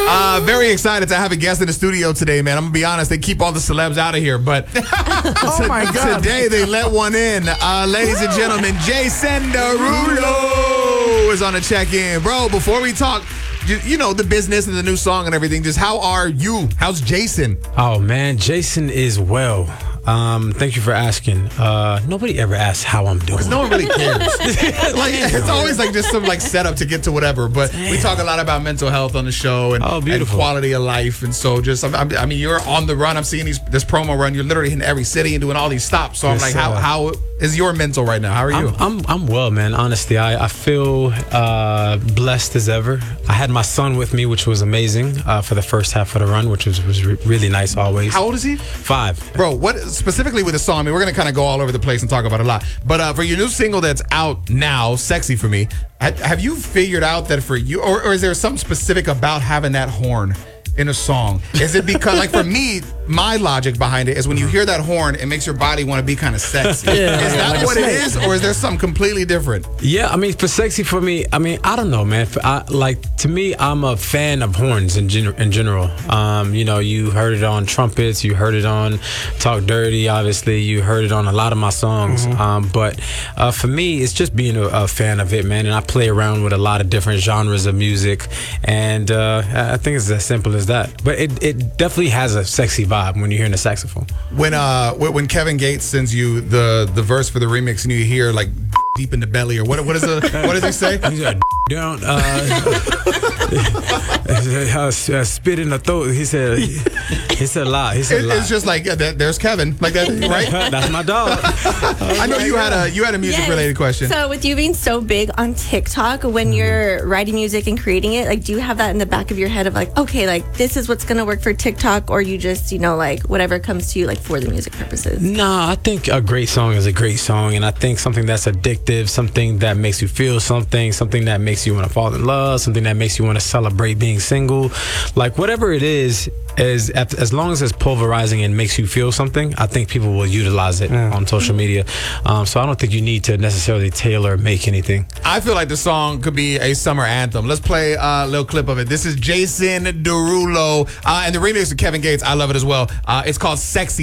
Very excited to have a guest in the studio today, man. I'm going to be honest, they keep all the celebs out of here, but Oh my God. today they let one in. Ladies and gentlemen, Jason Derulo is on the check-in. Bro, before we talk, you know, the business and the new song and everything, just how are you? How's Jason? Oh, man, Jason is well. Thank you for asking. Nobody ever asks how I'm doing. Because no one really cares. Like, it's always like just some like setup to get to whatever. But we talk a lot about mental health on the show and, and quality of life. And so just, I mean, you're on the run. I'm seeing this promo run. You're literally hitting every city and doing all these stops. So I'm like, how is your mental right now? How are you? I'm well, man. Honestly, I feel blessed as ever. I had my son with me, which was amazing for the first half of the run, which was really nice always. How old is he? 5. Bro, what specifically with the song? I mean, we're going to kind of go all over the place and talk about it a lot. But for your new single that's out now, Sexy For Me, have you figured out that for you, or is there something specific about having that horn in a song? Is it because, like for me, my logic behind it is when you hear that horn, it makes your body want to be kind of sexy. Is that what it is, or is there something completely different? Yeah, I mean, for Sexy For Me, I mean, I don't know, man. To me, I'm a fan of horns in general. You know, you heard it on trumpets, you heard it on Talk Dirty, obviously, you heard it on a lot of my songs. But for me, it's just being a fan of it, man. And I play around with a lot of different genres of music, and I think it's as simple as that. But it definitely has a sexy vibe when you're hearing the saxophone. When Kevin Gates sends you the verse for the remix and you hear like deep in the belly, or what does he say? He's like, down, spit in the throat. He said a lot. He said a lot. It's just like there's Kevin, like that, right? That's my dog. I know you had a music related question. So with you being so big on TikTok, when you're writing music and creating it, like, do you have that in the back of your head of like, okay, like this is what's gonna work for TikTok, or you just, you know, like whatever comes to you, like for the music purposes? Nah, I think a great song is a great song, and I think something that's addictive, something that makes you feel something that makes you want to fall in love, something that makes you want to celebrate being single, like whatever it is as long as it's pulverizing and makes you feel something, I think people will utilize it on social media. So I don't think you need to necessarily tailor make anything. I feel like the song could be a summer anthem. Let's play a little clip of it. This is Jason Derulo, and the remix of Kevin Gates. I love it as well. It's called Sexy.